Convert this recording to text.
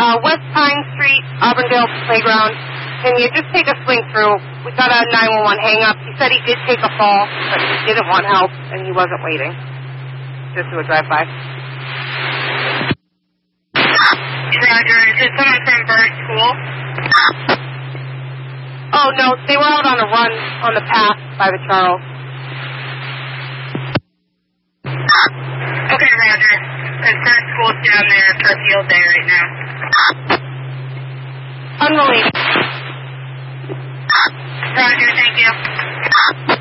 West Pine Street, Auburndale Playground. Can you just take a swing through? We got a 911 hang-up. He said he did take a fall, but he didn't want help, and he wasn't waiting. Just do a drive-by. Roger. Is this someone from Bird School? Oh, no, they were out on a run on the path by the Charles. Okay, Roger. And Bird School's down there for a field day right now. Unrelated. Roger, thank you.